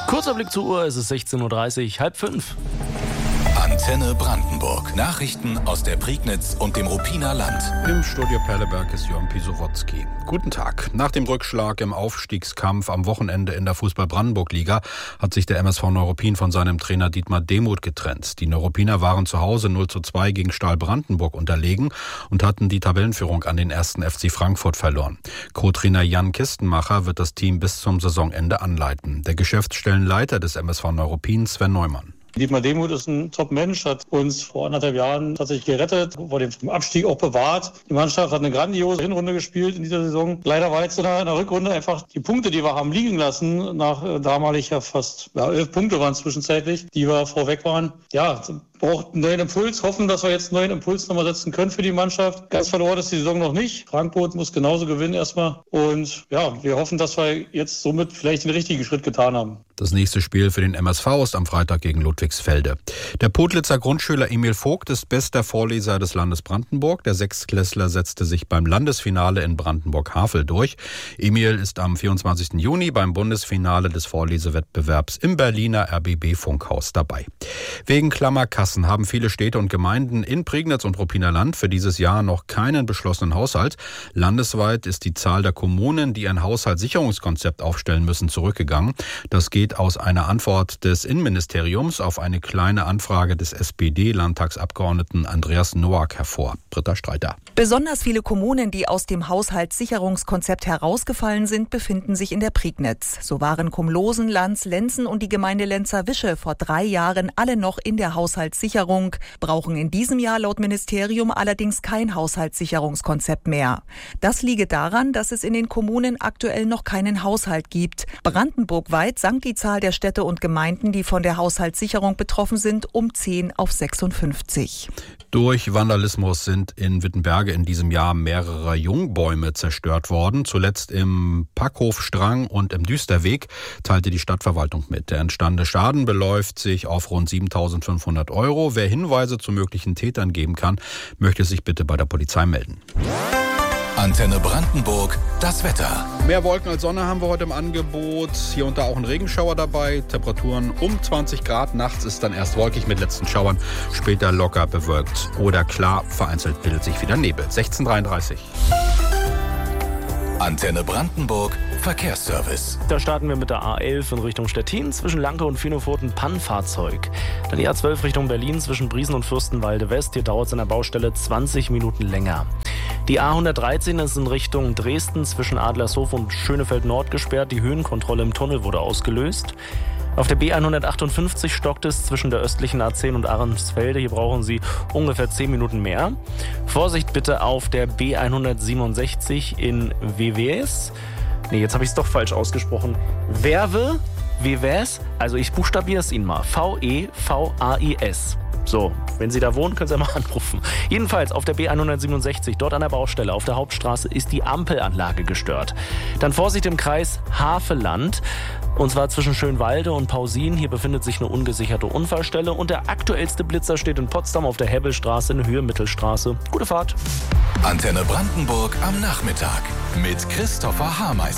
Kurzer Blick zur Uhr, es ist 16:30 Uhr, 4:30. Antenne Brandenburg. Nachrichten aus der Prignitz und dem Ruppiner Land. Im Studio Perleberg ist Jörn Pisowotzki. Guten Tag. Nach dem Rückschlag im Aufstiegskampf am Wochenende in der Fußball-Brandenburg-Liga hat sich der MSV Neuruppin von seinem Trainer Dietmar Demuth getrennt. Die Neuruppiner waren zu Hause 0:2 gegen Stahl Brandenburg unterlegen und hatten die Tabellenführung an den 1. FC Frankfurt verloren. Co-Trainer Jan Kistenmacher wird das Team bis zum Saisonende anleiten. Der Geschäftsstellenleiter des MSV Neuruppin, Sven Neumann. Dietmar Demuth ist ein Top-Mensch, hat uns vor 1,5 Jahren tatsächlich gerettet, vor dem Abstieg auch bewahrt. Die Mannschaft hat eine grandiose Hinrunde gespielt in dieser Saison. Leider war jetzt in der Rückrunde einfach die Punkte, die wir haben liegen lassen, nach damalig ja fast 11 Punkte waren zwischenzeitlich, die wir vorweg waren. Ja, braucht einen neuen Impuls, hoffen, dass wir jetzt einen neuen Impuls nochmal setzen können für die Mannschaft. Ganz verloren ist die Saison noch nicht. Frankfurt muss genauso gewinnen erstmal. Und ja, wir hoffen, dass wir jetzt somit vielleicht den richtigen Schritt getan haben. Das nächste Spiel für den MSV ist am Freitag gegen Ludwigsfelde. Der Podlitzer Grundschüler Emil Vogt ist bester Vorleser des Landes Brandenburg. Der Sechstklässler setzte sich beim Landesfinale in Brandenburg-Havel durch. Emil ist am 24. Juni beim Bundesfinale des Vorlesewettbewerbs im Berliner RBB-Funkhaus dabei. Wegen Klammerkassen haben viele Städte und Gemeinden in Prignitz und Ruppiner Land für dieses Jahr noch keinen beschlossenen Haushalt. Landesweit ist die Zahl der Kommunen, die ein Haushaltssicherungskonzept aufstellen müssen, zurückgegangen. Das geht aus einer Antwort des Innenministeriums auf eine kleine Anfrage des SPD-Landtagsabgeordneten Andreas Noack hervor. Britta Streiter. Besonders viele Kommunen, die aus dem Haushaltssicherungskonzept herausgefallen sind, befinden sich in der Prignitz. So waren Kumlosen, Lanz, Lenzen und die Gemeinde Lenzer-Wische vor 3 Jahren alle noch in der Haushaltssicherung, brauchen in diesem Jahr laut Ministerium allerdings kein Haushaltssicherungskonzept mehr. Das liege daran, dass es in den Kommunen aktuell noch keinen Haushalt gibt. Brandenburgweit sank die Zahl der Städte und Gemeinden, die von der Haushaltssicherung betroffen sind, um 10 auf 56. Durch Vandalismus sind in Wittenberge in diesem Jahr mehrere Jungbäume zerstört worden. Zuletzt im Packhofstrang und im Düsterweg, teilte die Stadtverwaltung mit. Der entstandene Schaden beläuft sich auf rund 7.500 €. Wer Hinweise zu möglichen Tätern geben kann, möchte sich bitte bei der Polizei melden. Antenne Brandenburg, das Wetter. Mehr Wolken als Sonne haben wir heute im Angebot. Hier und da auch ein Regenschauer dabei. Temperaturen um 20 Grad. Nachts ist dann erst wolkig mit letzten Schauern. Später locker bewölkt oder klar. Vereinzelt bildet sich wieder Nebel. 16:33. Antenne Brandenburg, Verkehrsservice. Da starten wir mit der A11 in Richtung Stettin, zwischen Lanke und Finofurt ein Pannenfahrzeug. Dann die A12 Richtung Berlin, zwischen Briesen und Fürstenwalde West. Hier dauert es an der Baustelle 20 Minuten länger. Die A113 ist in Richtung Dresden, zwischen Adlershof und Schönefeld Nord gesperrt. Die Höhenkontrolle im Tunnel wurde ausgelöst. Auf der B158 stockt es zwischen der östlichen A10 und Ahrensfelde. Hier brauchen Sie ungefähr 10 Minuten mehr. Vorsicht bitte auf der B167 in WWS. Nee, jetzt habe ich es doch falsch ausgesprochen. WWS, also ich buchstabiere es Ihnen mal. VEVAIS. So, wenn Sie da wohnen, können Sie mal anrufen. Jedenfalls auf der B167, dort an der Baustelle, auf der Hauptstraße, ist die Ampelanlage gestört. Dann Vorsicht im Kreis Havelland, und zwar zwischen Schönwalde und Pausin. Hier befindet sich eine ungesicherte Unfallstelle. Und der aktuellste Blitzer steht in Potsdam auf der Hebbelstraße in Höhe Mittelstraße. Gute Fahrt. Antenne Brandenburg am Nachmittag mit Christopher Hameister.